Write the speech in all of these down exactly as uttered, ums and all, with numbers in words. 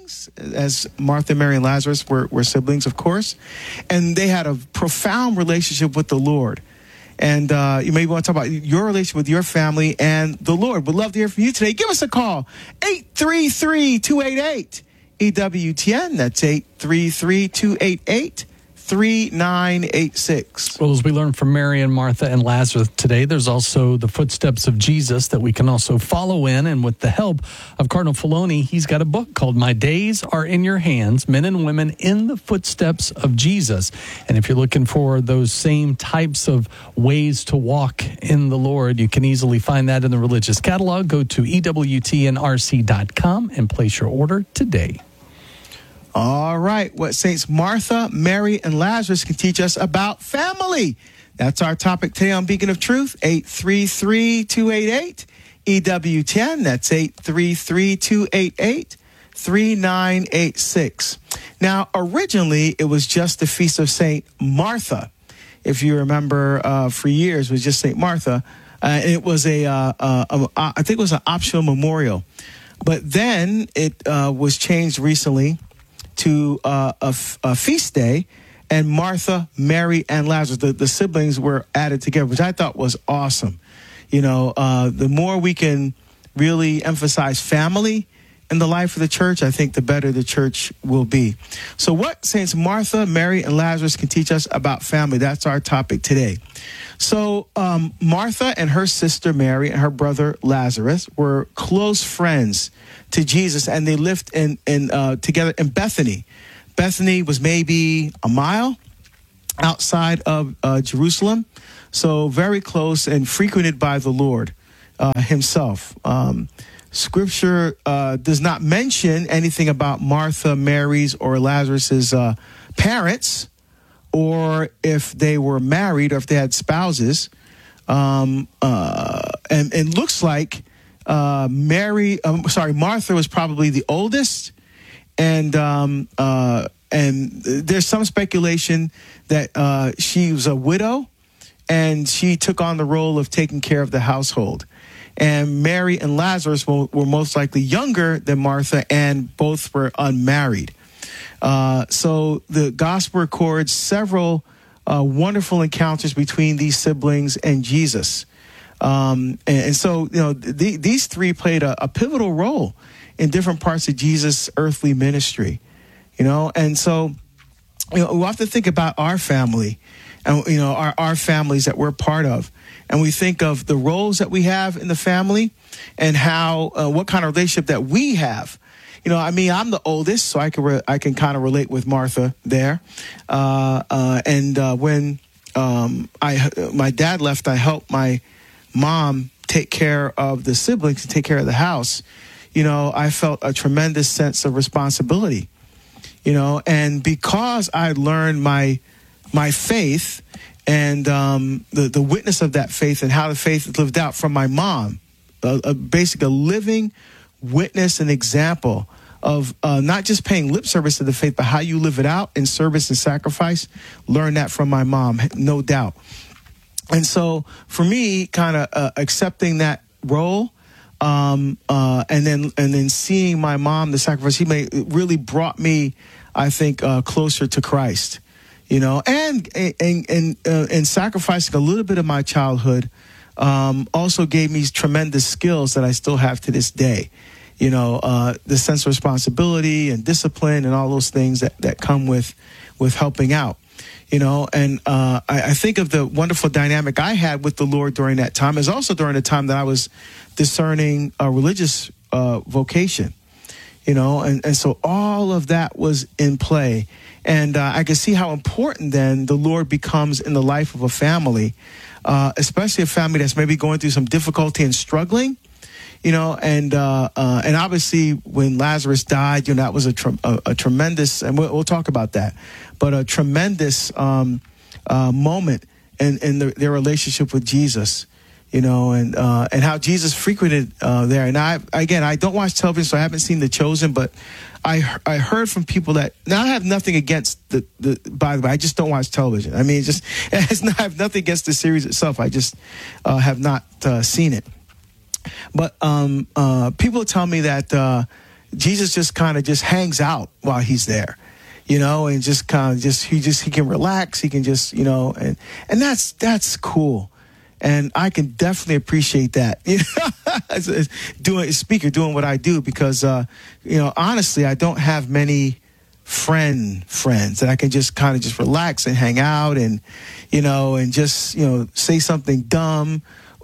siblings, as Martha, Mary, and Lazarus were, were siblings, of course. And they had a profound relationship with the Lord. And uh, you may want to talk about your relationship with your family and the Lord. We'd love to hear from you today. Give us a call, eight three three, two eight eight, E W T N. That's eight three three, two eight eight, three nine eight six. Well, as we learned from Mary and Martha and Lazarus today, there's also the footsteps of Jesus that we can also follow in. And with the help of Cardinal Filoni, he's got a book called My Days Are in Your Hands, Men and Women in the Footsteps of Jesus. And if you're looking for those same types of ways to walk in the Lord, you can easily find that in the religious catalog. Go to E W T N R C dot com and place your order today. All right, what Saints Martha, Mary, and Lazarus can teach us about family. That's our topic today on Beacon of Truth, eight three three, two eight eight, E W T N. That's eight three three, two eight eight, three nine eight six. Now, originally, it was just the Feast of Saint Martha. If you remember, uh, for years, it was just Saint Martha. Uh, it was a, uh, uh, uh, I think it was an optional memorial. But then it uh, was changed recently to uh, a, f- a feast day, and Martha, Mary, and Lazarus, the, the siblings were added together, which I thought was awesome. You know, uh, the more we can really emphasize family in the life of the church, I think the better the church will be. So what Saints Martha, Mary, and Lazarus can teach us about family, that's our topic today. So um, Martha and her sister Mary and her brother Lazarus were close friends to Jesus, and they lived in, in uh, together in Bethany. Bethany was maybe a mile outside of uh, Jerusalem, so very close and frequented by the Lord uh, himself. Um, scripture uh, does not mention anything about Martha, Mary's, or Lazarus's uh, parents, or if they were married or if they had spouses. Um, uh, and it looks like uh, Mary, um, sorry, Martha was probably the oldest. And um, uh, and there's some speculation that uh, she was a widow and she took on the role of taking care of the household. And Mary and Lazarus were, were most likely younger than Martha, and both were unmarried. Uh, so the gospel records several uh, wonderful encounters between these siblings and Jesus. Um, and, and so, you know, the, these three played a, a pivotal role in different parts of Jesus' earthly ministry, you know. And so, you know, we have to think about our family and, you know, our, our families that we're part of. And we think of the roles that we have in the family and how, uh, what kind of relationship that we have. You know, I mean, I'm the oldest, so I can re- I can kind of relate with Martha there. Uh, uh, and uh, when um, I my dad left, I helped my mom take care of the siblings and take care of the house. You know, I felt a tremendous sense of responsibility. You know, and because I learned my my faith and um, the the witness of that faith and how the faith is lived out from my mom, a, a basic a living witness and example of uh, not just paying lip service to the faith, but how you live it out in service and sacrifice. Learn that from my mom, no doubt. And so for me, kind of uh, accepting that role, um, uh, and then and then seeing my mom, the sacrifice he made, it really brought me, I think, uh, closer to Christ. You know, and and and uh, and sacrificing a little bit of my childhood um, also gave me tremendous skills that I still have to this day. You know, uh, the sense of responsibility and discipline and all those things that, that come with with helping out. You know, and uh, I, I think of the wonderful dynamic I had with the Lord during that time. Is also during the time that I was discerning a religious uh, vocation. You know, and, and so all of that was in play. And uh, I can see how important then the Lord becomes in the life of a family, uh, especially a family that's maybe going through some difficulty and struggling. You know, and uh, uh, and obviously when Lazarus died, you know, that was a, tre- a, a tremendous, and we'll, we'll talk about that, but a tremendous um, uh, moment in, in the, their relationship with Jesus, you know, and uh, and how Jesus frequented uh, there. And I, again, I don't watch television, so I haven't seen The Chosen, but I I heard from people that, now I have nothing against the, the by the way, I just don't watch television. I mean, it's just, it's not, I have nothing against the series itself. I just uh, have not uh, seen it. But um, uh, people tell me that, uh, Jesus just kind of just hangs out while he's there, you know, and just kind of just, he just, he can relax. He can just, you know, and, and that's, that's cool. And I can definitely appreciate that, you know, as, as doing, speaker, doing what I do, because, uh, you know, honestly, I don't have many friend friends that I can just kind of just relax and hang out and, you know, and just, you know, say something dumb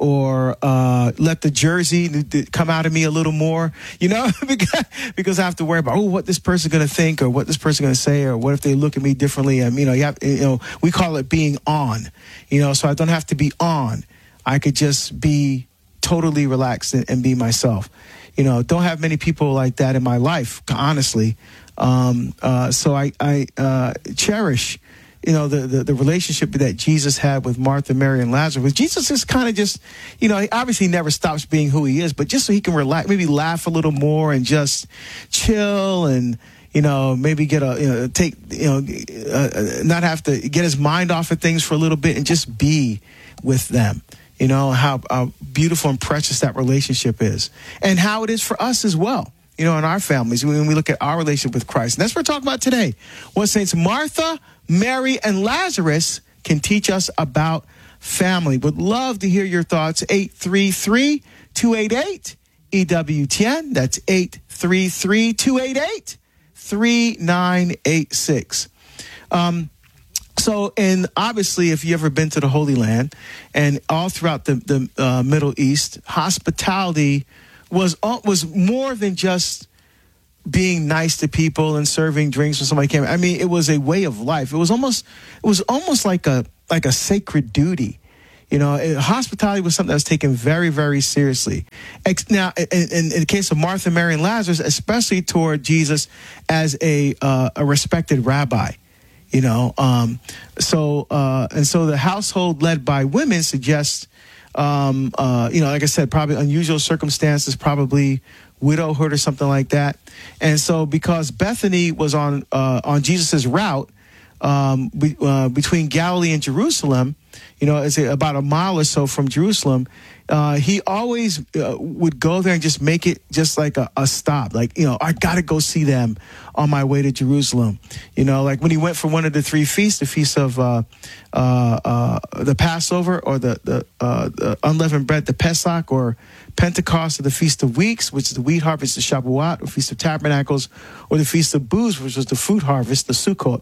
or uh, let the Jersey come out of me a little more, you know, because, because I have to worry about, oh, what this person's going to think or what this person's going to say or what if they look at me differently. And, you know, you, have, you know, we call it being on, you know, so I don't have to be on. I could just be totally relaxed and, and be myself. You know, don't have many people like that in my life, honestly. Um, uh, so I, I uh, cherish, you know, the, the, the relationship that Jesus had with Martha, Mary, and Lazarus. Jesus is kind of just, you know, he obviously never stops being who he is, but just so he can relax, maybe laugh a little more and just chill and, you know, maybe get a, you know, take, you know, uh, not have to get his mind off of things for a little bit and just be with them. You know, how, how beautiful and precious that relationship is and how it is for us as well. You know, in our families, when we look at our relationship with Christ. And that's what we're talking about today. What Saints Martha, Mary, and Lazarus can teach us about family. Would love to hear your thoughts. eight three three, two eight eight, E W T N. That's eight three three, two eight eight, three nine eight six. Um, so, and obviously, if you've ever been to the Holy Land and all throughout the, the uh, Middle East, hospitality was was more than just being nice to people and serving drinks when somebody came. I mean, it was a way of life. It was almost it was almost like a like a sacred duty. You know, it, hospitality was something that was taken very, very seriously. Ex- now, in, in, in the case of Martha, Mary, and Lazarus, especially toward Jesus as a uh, a respected rabbi. You know, um, so uh, and so the household led by women suggests. Um, uh, you know, like I said, probably unusual circumstances, probably widowhood or something like that. And so because Bethany was on uh, on Jesus's route um, be, uh, between Galilee and Jerusalem, you know, it's about a mile or so from Jerusalem, uh, he always uh, would go there and just make it just like a, a stop. Like, you know, I got to go see them on my way to Jerusalem. You know, like when he went for one of the three feasts, the feast of uh, uh, uh, the Passover or the, the, uh, the unleavened bread, the Pesach, or Pentecost, or the Feast of Weeks, which is the wheat harvest, the Shavuot, or Feast of Tabernacles, or the Feast of Booths, which was the fruit harvest, the Sukkot.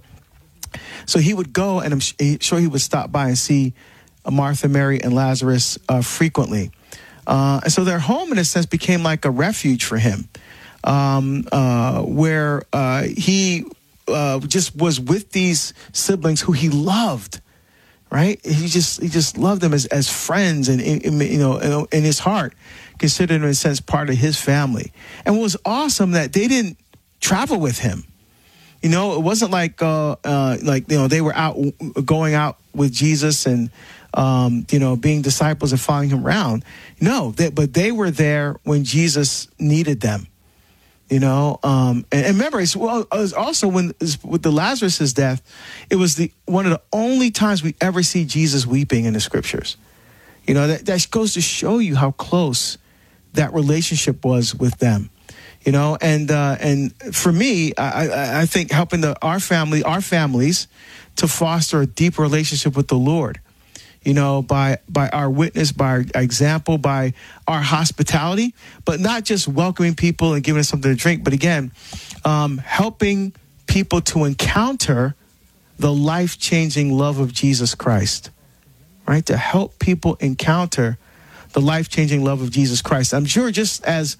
So he would go, and I'm sure he would stop by and see Martha, Mary, and Lazarus uh, frequently. Uh, and so their home, in a sense, became like a refuge for him, um, uh, where uh, he uh, just was with these siblings who he loved, right? He just he just loved them as, as friends and, you know, in his heart, considered them, in a sense, part of his family. And what was awesome that they didn't travel with him. You know, it wasn't like, uh, uh, like, you know, they were out going out with Jesus and, um, you know, being disciples and following him around. No, they, but they were there when Jesus needed them, you know. Um, and, and remember, it's, well, it was also when with the Lazarus' death, it was the one of the only times we ever see Jesus weeping in the scriptures. You know, that, that goes to show you how close that relationship was with them. You know, and uh, and for me, I, I think helping the our family, our families, to foster a deep relationship with the Lord. You know, by by our witness, by our example, by our hospitality, but not just welcoming people and giving us something to drink, but again, um, helping people to encounter the life-changing love of Jesus Christ. Right, to help people encounter the life-changing love of Jesus Christ. I'm sure just as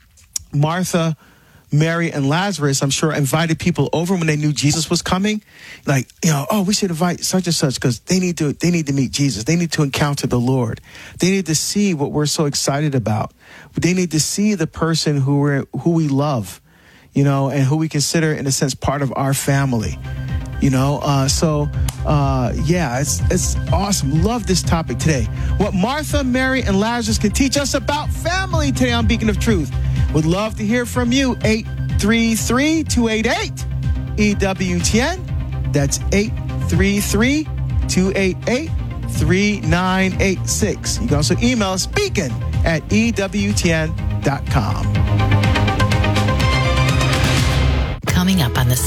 Martha, Mary, and Lazarus, I'm sure, invited people over when they knew Jesus was coming. Like, you know, oh, we should invite such and such because they need to they need to meet Jesus. They need to encounter the Lord. They need to see what we're so excited about. They need to see the person who we're who we love, you know, and who we consider, in a sense, part of our family. You know, uh, so, uh, yeah, it's it's awesome. Love this topic today. What Martha, Mary, and Lazarus can teach us about family today on Beacon of Truth. Would love to hear from you. eight three three, two eight eight, E W T N. That's eight three three, two eight eight, three nine eight six. You can also email us, beacon at E W T N dot com.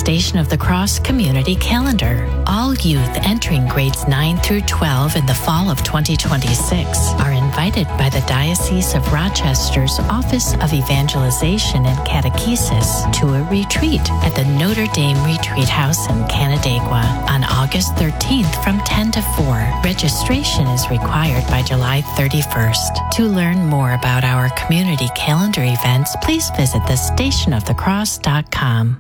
Station of the Cross community calendar. All youth entering grades nine through twelve in the fall of twenty twenty-six are invited by the Diocese of Rochester's Office of Evangelization and Catechesis to a retreat at the Notre Dame Retreat House in Canandaigua on August thirteenth from ten to four. Registration is required by July thirty-first. To learn more about our community calendar events, please visit the station of the cross dot com.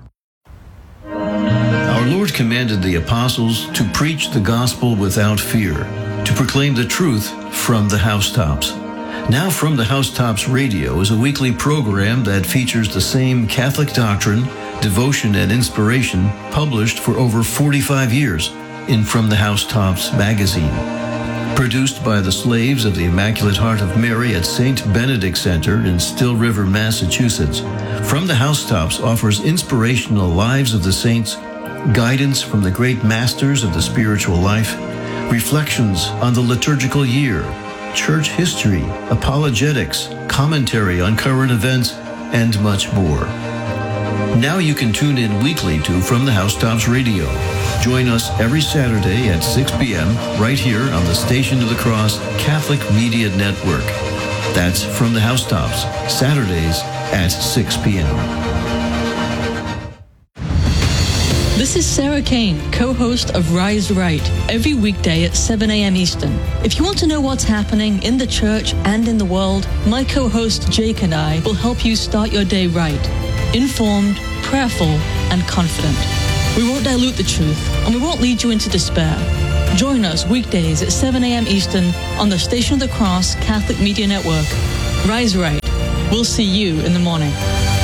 Our Lord commanded the apostles to preach the gospel without fear, to proclaim the truth from the housetops. Now From the Housetops Radio is a weekly program that features the same Catholic doctrine, devotion, and inspiration published for over forty-five years in From the Housetops magazine. Produced by the slaves of the Immaculate Heart of Mary at Saint Benedict Center in Still River, Massachusetts, From the Housetops offers inspirational lives of the saints, guidance from the great masters of the spiritual life, reflections on the liturgical year, church history, apologetics, commentary on current events, and much more. Now you can tune in weekly to From the Housetops Radio. Join us every Saturday at six p.m. right here on the Station of the Cross Catholic Media Network. That's From the Housetops, Saturdays at six p.m. This is Sarah Kane, co-host of Rise Right, every weekday at seven a.m. Eastern. If you want to know what's happening in the church and in the world, my co-host Jake and I will help you start your day right, informed, prayerful, and confident. We won't dilute the truth, and we won't lead you into despair. Join us weekdays at seven a.m. Eastern on the Station of the Cross Catholic Media Network. Rise Right. We'll see you in the morning.